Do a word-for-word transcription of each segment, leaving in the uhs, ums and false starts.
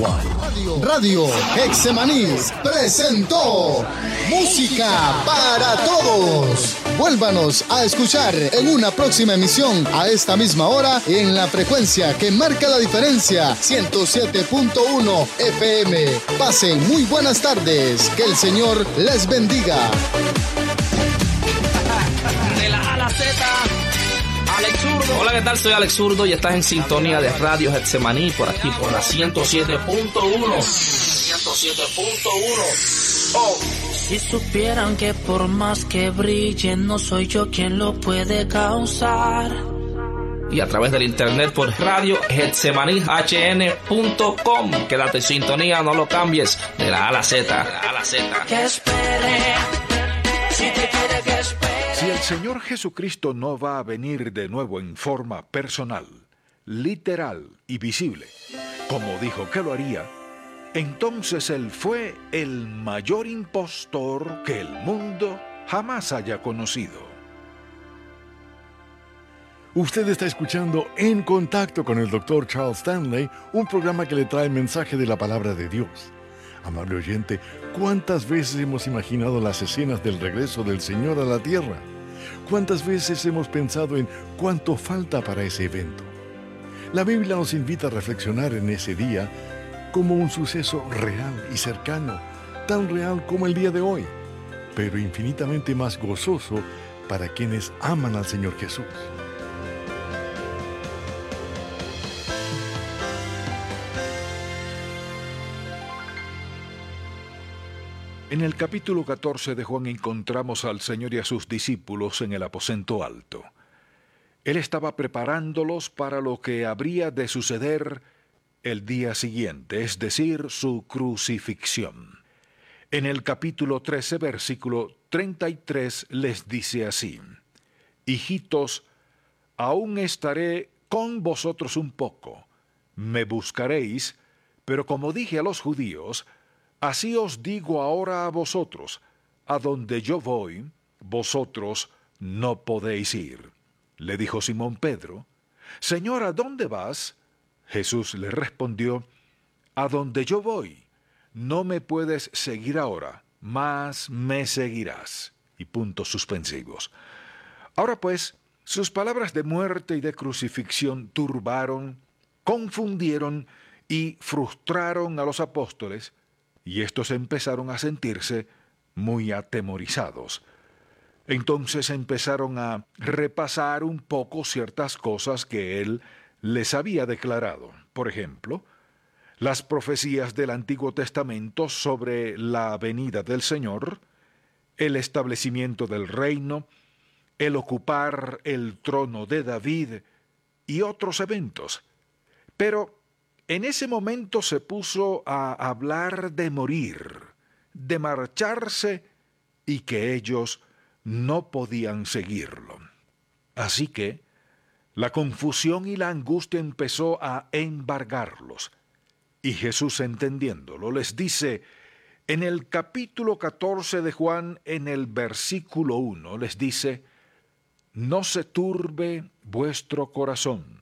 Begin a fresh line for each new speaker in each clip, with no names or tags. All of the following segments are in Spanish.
igual. Radio, Radio Getsemaní presentó Música para Todos. Vuélvanos a escuchar en una próxima emisión a esta misma hora en la frecuencia que marca la diferencia, ciento siete punto uno F M. Pasen muy buenas tardes. Que el Señor les bendiga.
De la A a la Z, Alex Zurdo. Hola, ¿qué tal? Soy Alex Zurdo y estás en sintonía de Radio Getsemaní por aquí, por la ciento siete punto uno. ciento siete punto uno. Oh.
Si supieran que por más que brille, no soy yo quien lo puede causar.
Y a través del internet por Radio Getsemaní H N punto com. Quédate en sintonía, no lo cambies. De la A a la Z, de la A a la Z.
Que espere, si te quiere que espere.
Si el Señor Jesucristo no va a venir de nuevo en forma personal, literal y visible, como dijo que lo haría, entonces Él fue el mayor impostor que el mundo jamás haya conocido.
Usted está escuchando En Contacto con el doctor Charles Stanley, un programa que le trae el mensaje de la palabra de Dios. Amable oyente, ¿cuántas veces hemos imaginado las escenas del regreso del Señor a la tierra? ¿Cuántas veces hemos pensado en cuánto falta para ese evento? La Biblia nos invita a reflexionar en ese día como un suceso real y cercano, tan real como el día de hoy, pero infinitamente más gozoso para quienes aman al Señor Jesús.
En el capítulo catorce de Juan encontramos al Señor y a sus discípulos en el aposento alto. Él estaba preparándolos para lo que habría de suceder el día siguiente, es decir, su crucifixión. En el capítulo trece, versículo treinta y tres, les dice así: Hijitos, aún estaré con vosotros un poco. Me buscaréis, pero como dije a los judíos, así os digo ahora a vosotros, a donde yo voy, vosotros no podéis ir. Le dijo Simón Pedro: Señor, ¿a dónde vas? Jesús le respondió: A donde yo voy, no me puedes seguir ahora, mas me seguirás. Y puntos suspensivos. Ahora pues, sus palabras de muerte y de crucifixión turbaron, confundieron y frustraron a los apóstoles, y estos empezaron a sentirse muy atemorizados. Entonces empezaron a repasar un poco ciertas cosas que él les había declarado. Por ejemplo, las profecías del Antiguo Testamento sobre la venida del Señor, el establecimiento del reino, el ocupar el trono de David y otros eventos. Pero en ese momento se puso a hablar de morir, de marcharse y que ellos no podían seguirlo. Así que la confusión y la angustia empezó a embargarlos. Y Jesús, entendiéndolo, les dice en el capítulo catorce de Juan, en el versículo uno, les dice: No se turbe vuestro corazón.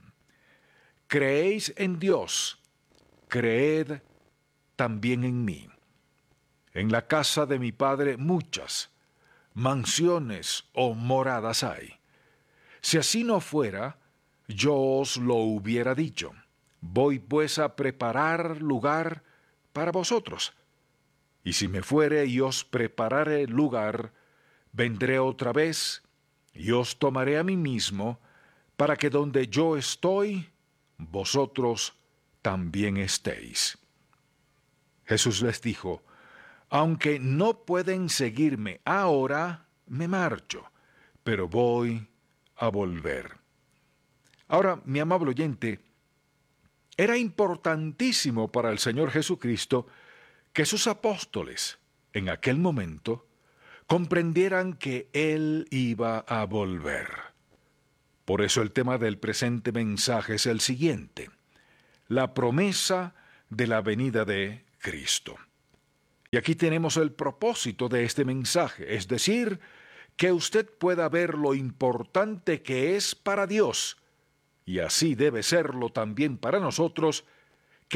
Creéis en Dios, creed también en mí. En la casa de mi Padre muchas mansiones o moradas hay. Si así no fuera, yo os lo hubiera dicho. Voy pues a preparar lugar para vosotros. Y si me fuere y os preparare lugar, vendré otra vez y os tomaré a mí mismo, para que donde yo estoy, vosotros también estéis. Jesús les dijo: Aunque no pueden seguirme ahora, me marcho, pero voy a volver. Ahora, mi amable oyente, era importantísimo para el Señor Jesucristo que sus apóstoles, en aquel momento, comprendieran que Él iba a volver. Por eso el tema del presente mensaje es el siguiente: la promesa de la venida de Cristo. Y aquí tenemos el propósito de este mensaje, es decir, que usted pueda ver lo importante que es para Dios, y así debe serlo también para nosotros, que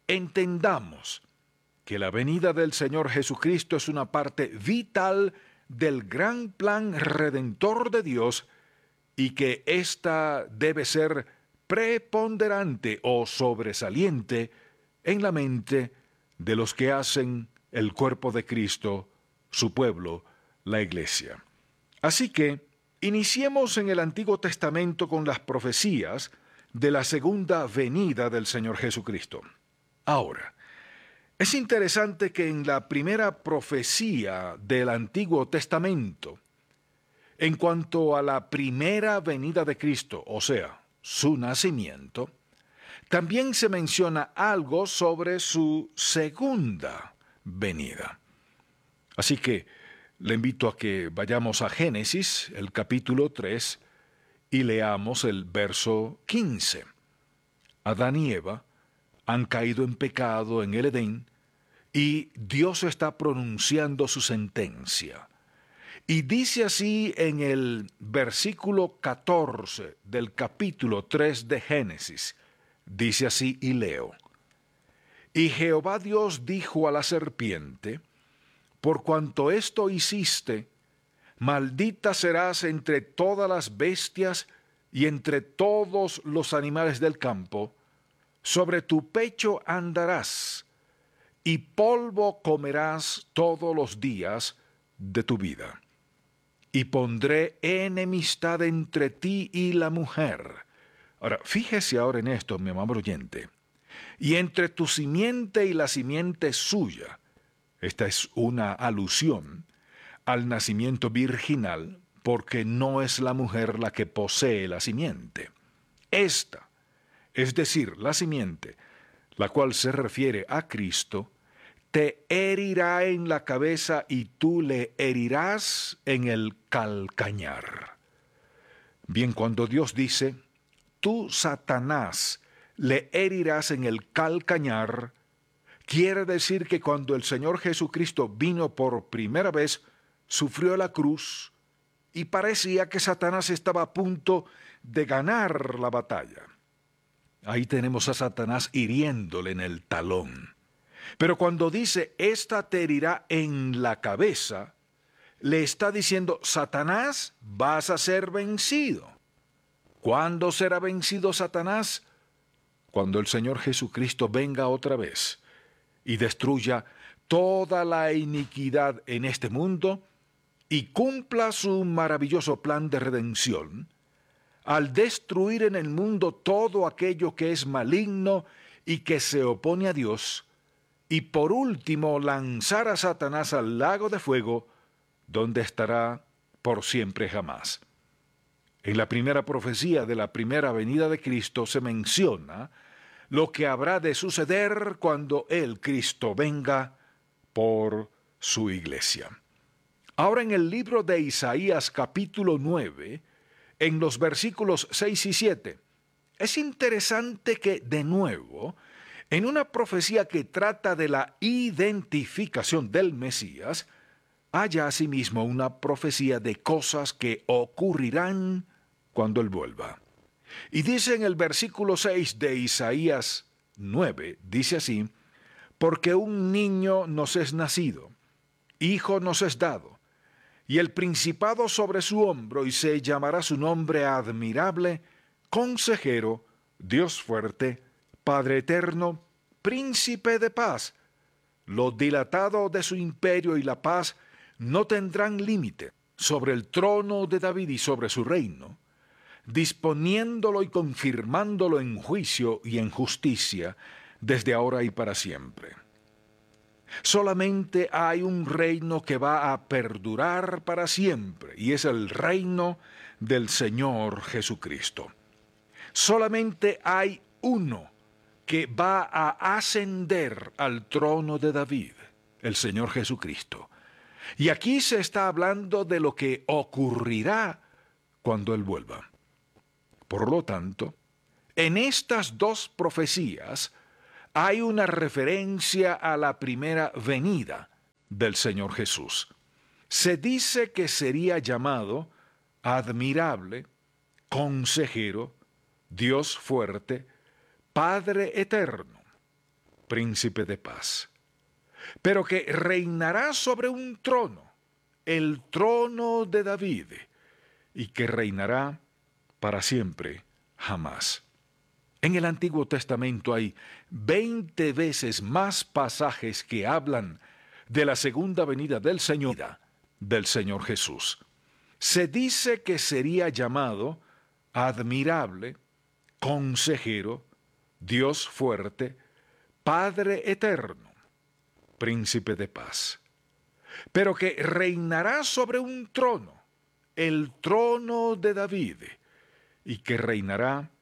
entendamos que la venida del Señor Jesucristo es una parte vital del gran plan redentor de Dios y que ésta debe ser preponderante o sobresaliente en la mente de los que hacen el cuerpo de Cristo, su pueblo, la Iglesia. Así que iniciemos en el Antiguo Testamento con las profecías de la segunda venida del Señor Jesucristo. Ahora, es interesante que en la primera profecía del Antiguo Testamento, en cuanto a la primera venida de Cristo, o sea, su nacimiento, también se menciona algo sobre su segunda venida. Así que le invito a que vayamos a Génesis, el capítulo tres, y leamos el verso quince. Adán y Eva han caído en pecado en el Edén, y Dios está pronunciando su sentencia. Y dice así en el versículo catorce del capítulo tres de Génesis, dice así y leo: Y Jehová Dios dijo a la serpiente: Por cuanto esto hiciste, maldita serás entre todas las bestias y entre todos los animales del campo, sobre tu pecho andarás, y polvo comerás todos los días de tu vida. Y pondré enemistad entre ti y la mujer. Ahora, fíjese ahora en esto, mi amado oyente. Y entre tu simiente y la simiente suya. Esta es una alusión al nacimiento virginal, porque no es la mujer la que posee la simiente. Esta, es decir, la simiente, la cual se refiere a Cristo, te herirá en la cabeza y tú le herirás en el calcañar. Bien, cuando Dios dice, tú, Satanás, le herirás en el calcañar, quiere decir que cuando el Señor Jesucristo vino por primera vez, sufrió la cruz y parecía que Satanás estaba a punto de ganar la batalla. Ahí tenemos a Satanás hiriéndole en el talón. Pero cuando dice, esta te herirá en la cabeza, le está diciendo, Satanás, vas a ser vencido. ¿Cuándo será vencido Satanás? Cuando el Señor Jesucristo venga otra vez y destruya toda la iniquidad en este mundo y cumpla su maravilloso plan de redención, al destruir en el mundo todo aquello que es maligno y que se opone a Dios, y por último lanzar a Satanás al lago de fuego, donde estará por siempre jamás. En la primera profecía de la primera venida de Cristo se menciona lo que habrá de suceder cuando el Cristo venga por su iglesia. Ahora en el libro de Isaías capítulo nueve, en los versículos seis y siete, es interesante que de nuevo, en una profecía que trata de la identificación del Mesías, haya asimismo una profecía de cosas que ocurrirán cuando Él vuelva. Y dice en el versículo seis de Isaías nueve, dice así, porque un niño nos es nacido, hijo nos es dado, y el principado sobre su hombro, y se llamará su nombre admirable, consejero, Dios fuerte, Padre eterno, príncipe de paz. Lo dilatado de su imperio y la paz no tendrán límite sobre el trono de David y sobre su reino, disponiéndolo y confirmándolo en juicio y en justicia desde ahora y para siempre. Solamente hay un reino que va a perdurar para siempre, y es el reino del Señor Jesucristo. Solamente hay uno que va a ascender al trono de David, el Señor Jesucristo. Y aquí se está hablando de lo que ocurrirá cuando Él vuelva. Por lo tanto, en estas dos profecías hay una referencia a la primera venida del Señor Jesús. Se dice que sería llamado admirable, consejero, Dios fuerte, Padre eterno. príncipe de paz, pero que reinará sobre un trono, el trono de David, y que reinará para siempre, jamás. En el Antiguo Testamento hay veinte veces más pasajes que hablan de la segunda venida del Señor, del Señor Jesús. Se dice que sería llamado admirable, consejero, Dios fuerte, Padre eterno, príncipe de paz, pero que reinará sobre un trono, el trono de David, y que reinará